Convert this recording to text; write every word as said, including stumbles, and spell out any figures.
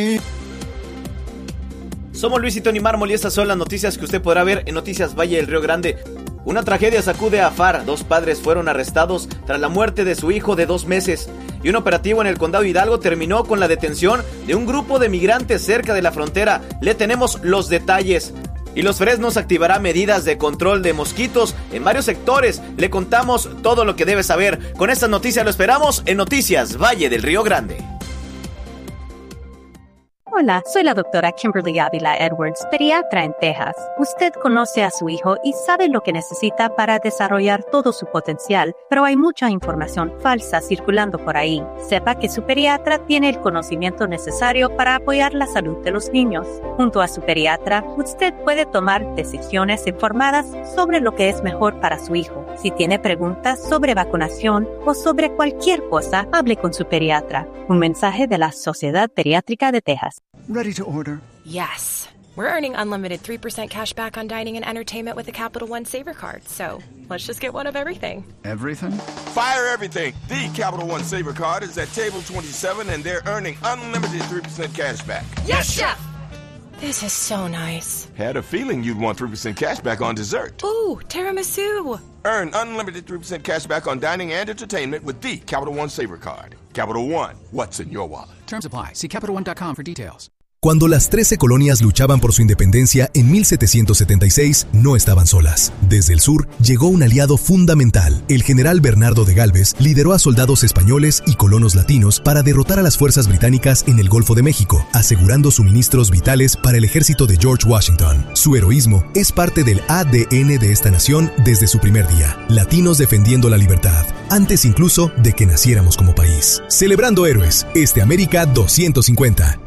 Somos Luis y Tony Mármol y estas son las noticias que usted podrá ver en Noticias Valle del Río Grande. Una tragedia sacude a Far. Dos padres fueron arrestados tras la muerte de su hijo de dos meses. Y un operativo en el condado Hidalgo terminó con la detención de un grupo de migrantes cerca de la frontera. Le tenemos los detalles. Y Los Fresnos activará medidas de control de mosquitos en varios sectores. Le contamos todo lo que debe saber. Con estas noticias lo esperamos en Noticias Valle del Río Grande. Hola, soy la doctora Kimberly Ávila Edwards, pediatra en Texas. Usted conoce a su hijo y sabe lo que necesita para desarrollar todo su potencial, pero hay mucha información falsa circulando por ahí. Sepa que su pediatra tiene el conocimiento necesario para apoyar la salud de los niños. Junto a su pediatra, usted puede tomar decisiones informadas sobre lo que es mejor para su hijo. Si tiene preguntas sobre vacunación o sobre cualquier cosa, hable con su pediatra. Un mensaje de la Sociedad Pediátrica de Texas. Ready to order? Yes. We're earning unlimited three percent cash back on dining and entertainment with the Capital One Saver Card. So let's just get one of everything. Everything? Fire everything. The Capital One Saver Card is at table twenty-seven and they're earning unlimited three percent cash back. Yes, Chef! This is so nice. Had a feeling you'd want three percent cash back on dessert. Ooh, tiramisu. Earn unlimited three percent cash back on dining and entertainment with the Capital One Saver Card. Capital One, what's in your wallet? Terms apply. See Capital One dot com for details. Cuando las trece colonias luchaban por su independencia en mil setecientos setenta y seis, no estaban solas. Desde el sur llegó un aliado fundamental. El general Bernardo de Gálvez lideró a soldados españoles y colonos latinos para derrotar a las fuerzas británicas en el Golfo de México, asegurando suministros vitales para el ejército de George Washington. Su heroísmo es parte del A D N de esta nación desde su primer día. Latinos defendiendo la libertad, antes incluso de que naciéramos como país. Celebrando héroes, este América doscientos cincuenta.